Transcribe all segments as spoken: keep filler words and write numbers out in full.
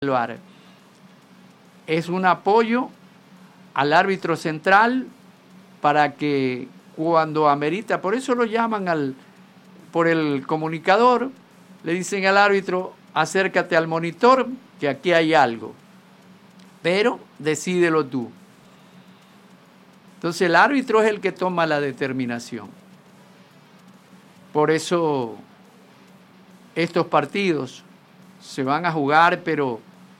V A R. Es un apoyo al árbitro central para que cuando amerita, por eso lo llaman al, por el comunicador, le dicen al árbitro, acércate al monitor, que aquí hay algo, pero decídelo tú. Entonces el árbitro es el que toma la determinación. Por eso estos partidos se van a jugar, pero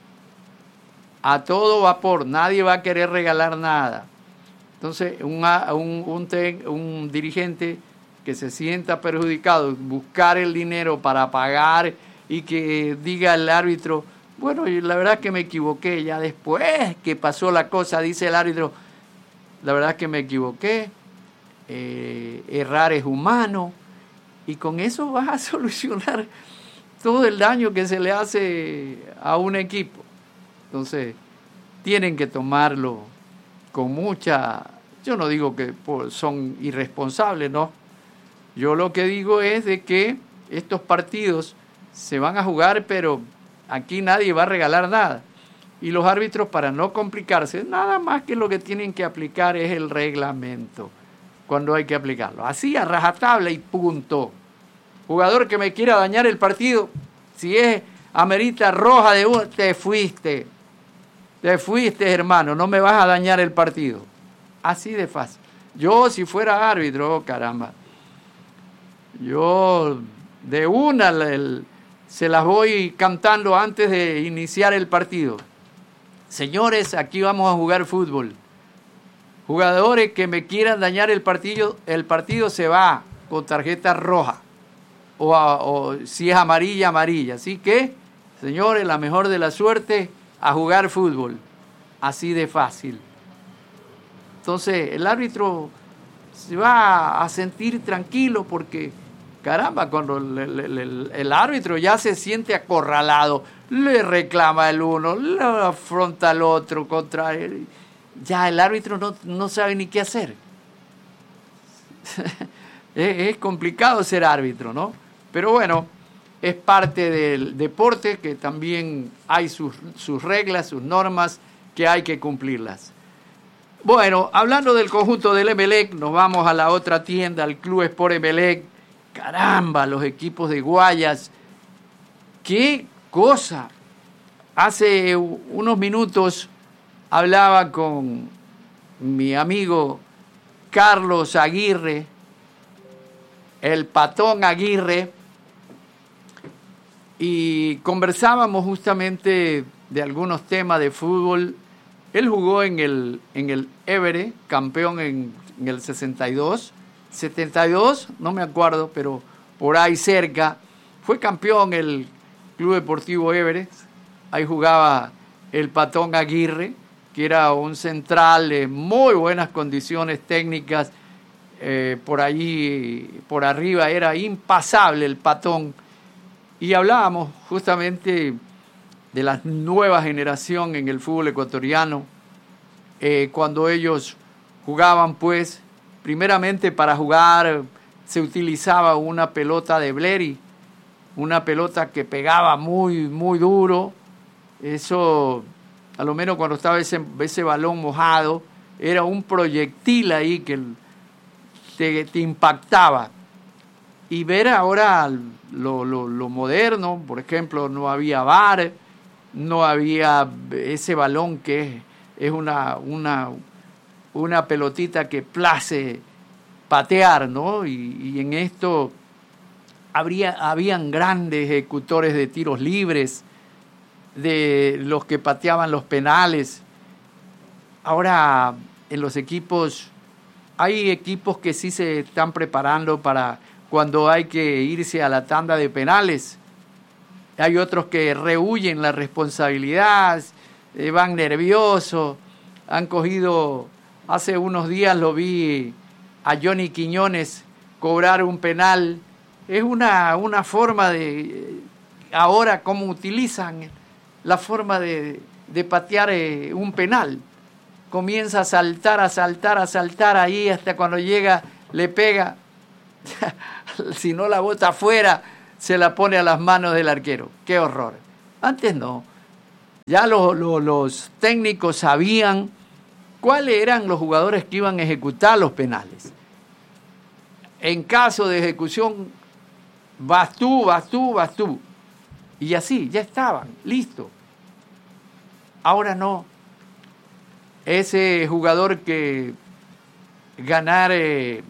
a todo vapor, nadie va a querer regalar nada. Entonces, un, un, un, ten, un dirigente que se sienta perjudicado, buscar el dinero para pagar y que diga al árbitro, bueno, la verdad es que me equivoqué, ya después que pasó la cosa, dice el árbitro, la verdad es que me equivoqué, eh, errar es humano, y con eso vas a solucionar todo el daño que se le hace a un equipo. Entonces, tienen que tomarlo con mucha... Yo no digo que son irresponsables, no. Yo lo que digo es de que estos partidos se van a jugar, pero aquí nadie va a regalar nada. Y los árbitros, para no complicarse, nada más que lo que tienen que aplicar es el reglamento, cuando hay que aplicarlo. Así, a rajatabla y punto. Jugador que me quiera dañar el partido, si es amerita roja de uno, te fuiste. Te fuiste, hermano, no me vas a dañar el partido. Así de fácil. Yo, si fuera árbitro, oh, caramba, yo de una el, se las voy cantando antes de iniciar el partido. Señores, aquí vamos a jugar fútbol. Jugadores que me quieran dañar el partido, el partido se va con tarjeta roja. O, a, o si es amarilla, amarilla. Así que, señores, la mejor de la suerte, a jugar fútbol. Así de fácil. Entonces, el árbitro se va a sentir tranquilo porque, caramba, cuando el, el, el, el árbitro ya se siente acorralado, le reclama el uno, le afronta al otro contra él, ya el árbitro no, no sabe ni qué hacer. es, es complicado ser árbitro, ¿no? Pero bueno, es parte del deporte que también hay sus, sus reglas, sus normas, que hay que cumplirlas. Bueno, hablando del conjunto del Emelec, nos vamos a la otra tienda, al Club Sport Emelec. Caramba, los equipos de Guayas. ¡Qué cosa! Hace unos minutos hablaba con mi amigo Carlos Aguirre, el Patón Aguirre, y conversábamos justamente de algunos temas de fútbol. Él jugó en el, en el Everest, campeón en, en el sesenta y dos, setenta y dos, no me acuerdo, pero por ahí cerca. Fue campeón el Club Deportivo Everest. Ahí jugaba el Patón Aguirre, que era un central de muy buenas condiciones técnicas. Eh, por allí, por arriba, era impasable el Patón. Y hablábamos justamente de la nueva generación en el fútbol ecuatoriano, eh, cuando ellos jugaban, pues, primeramente para jugar se utilizaba una pelota de Bleri, una pelota que pegaba muy, muy duro. Eso, a lo menos cuando estaba ese, ese balón mojado, era un proyectil ahí que te, te impactaba. Y ver ahora lo, lo, lo moderno, por ejemplo, no había V A R, no había ese balón que es, es una, una, una pelotita que place patear, ¿no? Y, y en esto habría, habían grandes ejecutores de tiros libres, de los que pateaban los penales. Ahora en los equipos, hay equipos que sí se están preparando para cuando hay que irse a la tanda de penales. Hay otros que rehuyen la responsabilidad, eh, van nerviosos, han cogido, hace unos días lo vi a Johnny Quiñones cobrar un penal. Es una, una forma de, ahora cómo utilizan la forma de, de patear eh, un penal. Comienza a saltar, a saltar, a saltar ahí hasta cuando llega, le pega, si no la bota afuera, se la pone a las manos del arquero. ¡Qué horror! Antes no. Ya lo, lo, los técnicos sabían cuáles eran los jugadores que iban a ejecutar los penales. En caso de ejecución, vas tú, vas tú, vas tú. Y así, ya estaban, listo. Ahora no. Ese jugador que ganar eh,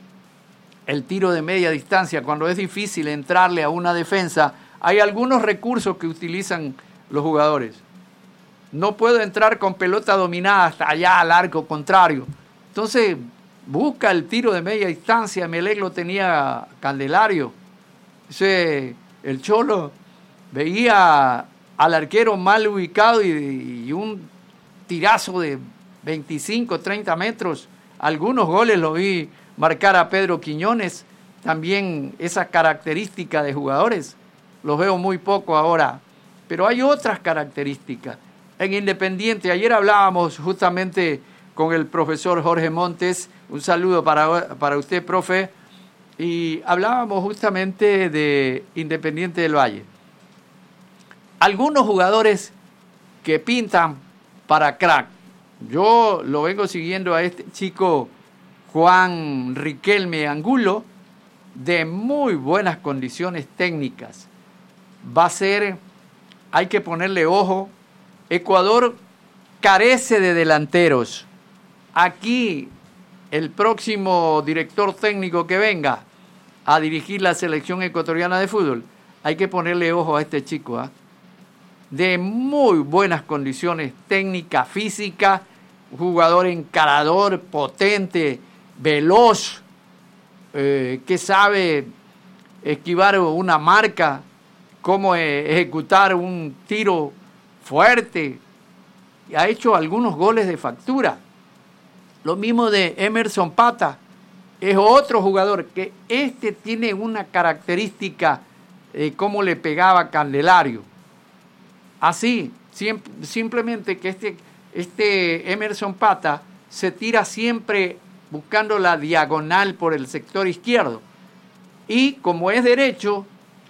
el tiro de media distancia, cuando es difícil entrarle a una defensa, hay algunos recursos que utilizan los jugadores. No puedo entrar con pelota dominada hasta allá al arco contrario. Entonces, busca el tiro de media distancia. Emelec lo tenía Candelario. Ese, el Cholo veía al arquero mal ubicado y, y un tirazo de veinticinco, treinta metros. Algunos goles lo vi marcar a Pedro Quiñones. También esa característica de jugadores. Los veo muy poco ahora. Pero hay otras características. En Independiente, ayer hablábamos justamente con el profesor Jorge Montes. Un saludo para, para usted, profe. Y hablábamos justamente de Independiente del Valle. Algunos jugadores que pintan para crack. Yo lo vengo siguiendo a este chico Juan Riquelme Angulo, de muy buenas condiciones técnicas. Va a ser, hay que ponerle ojo. Ecuador carece de delanteros. Aquí el próximo director técnico que venga a dirigir la selección ecuatoriana de fútbol, hay que ponerle ojo a este chico, ¿eh? De muy buenas condiciones técnicas, físicas, jugador encarador, potente, veloz, eh, que sabe esquivar una marca, cómo eh, ejecutar un tiro fuerte. Ha hecho algunos goles de factura. Lo mismo de Emerson Pata, es otro jugador que este tiene una característica, eh, cómo le pegaba Candelario. Así, sim- simplemente que este, este Emerson Pata se tira siempre buscando la diagonal por el sector izquierdo. Y como es derecho,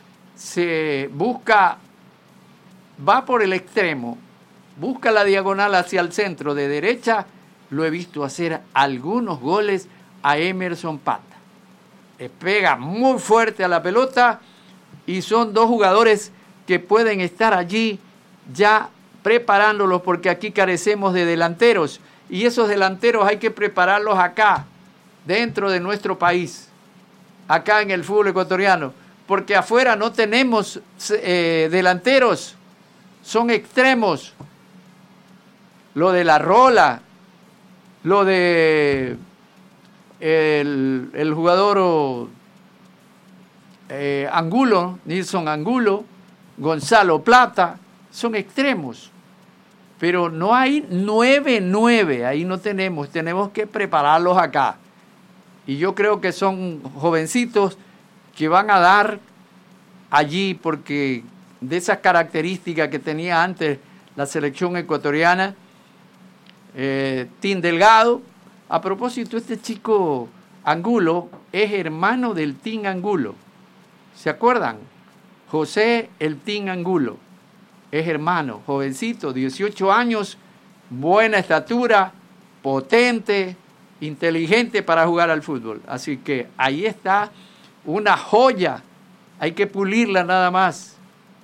se busca, va por el extremo, busca la diagonal hacia el centro. De derecha lo he visto hacer algunos goles a Emerson Pata. Le pega muy fuerte a la pelota y son dos jugadores que pueden estar allí ya preparándolos, porque aquí carecemos de delanteros y esos delanteros hay que prepararlos acá, dentro de nuestro país, acá en el fútbol ecuatoriano, porque afuera no tenemos eh, delanteros, son extremos. Lo de La Rola, lo de el, el jugador eh, Angulo, Nilson Angulo, Gonzalo Plata, son extremos, pero no hay nueve nueve, ahí no tenemos, tenemos que prepararlos acá. Y yo creo que son jovencitos que van a dar allí, porque de esas características que tenía antes la selección ecuatoriana. eh, Tim Delgado, a propósito, este chico Angulo es hermano del Tim Angulo, ¿se acuerdan? José el Tim Angulo. Es hermano, jovencito, dieciocho años, buena estatura, potente, inteligente para jugar al fútbol. Así que ahí está una joya, hay que pulirla nada más.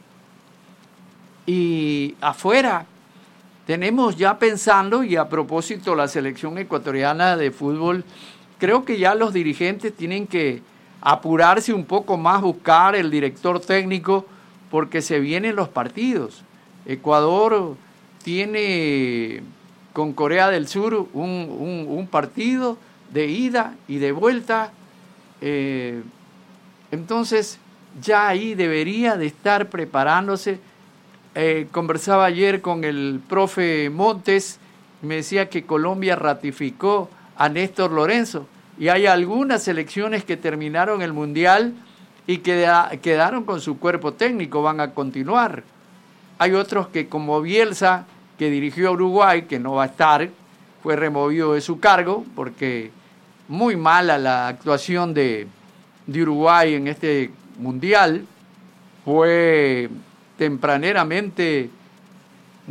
Y afuera tenemos ya pensando, y a propósito la selección ecuatoriana de fútbol, creo que ya los dirigentes tienen que apurarse un poco más, buscar el director técnico, porque se vienen los partidos. Ecuador tiene con Corea del Sur un, un, un partido de ida y de vuelta. Eh, entonces, ya ahí debería de estar preparándose. Eh, conversaba ayer con el profe Montes, me decía que Colombia ratificó a Néstor Lorenzo, y hay algunas selecciones que terminaron el Mundial y que quedaron con su cuerpo técnico, van a continuar. Hay otros que, como Bielsa, que dirigió a Uruguay, que no va a estar, fue removido de su cargo, porque muy mala la actuación de, de Uruguay en este Mundial. Fue tempraneramente